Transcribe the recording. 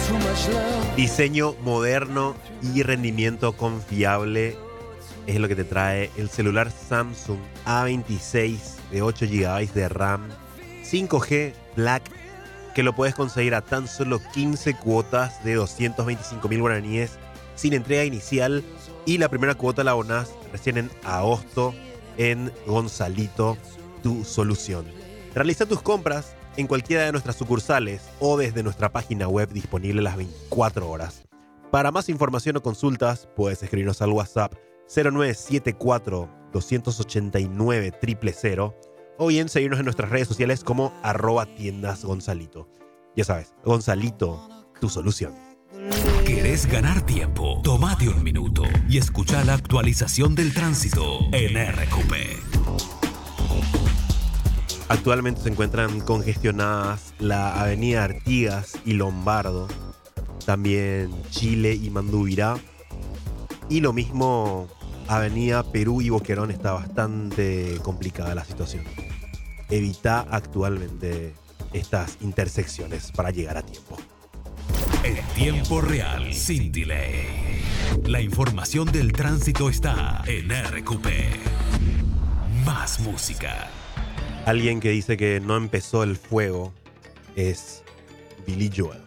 Diseño moderno y rendimiento confiable es lo que te trae el celular Samsung A26 de 8 GB de RAM, 5G Black, que lo puedes conseguir a tan solo 15 cuotas de 225.000 guaraníes sin entrega inicial, y la primera cuota la abonás recién en agosto en Gonzalito, tu solución. Realiza tus compras en cualquiera de nuestras sucursales o desde nuestra página web disponible las 24 horas. Para más información o consultas, puedes escribirnos al WhatsApp 0974 289 000 o bien seguirnos en nuestras redes sociales como @tiendasgonzalito. Ya sabes, Gonzalito, tu solución. ¿Querés ganar tiempo? Tómate un minuto y escucha la actualización del tránsito en RQP. Actualmente se encuentran congestionadas la avenida Artigas y Lombardo, también Chile y Mandubirá, y lo mismo avenida Perú y Boquerón. Está bastante complicada la situación. Evita actualmente estas intersecciones para llegar a tiempo. En tiempo real, sin delay. La información del tránsito está en RQP. Más música. Alguien que dice que no empezó el fuego es Billy Joel.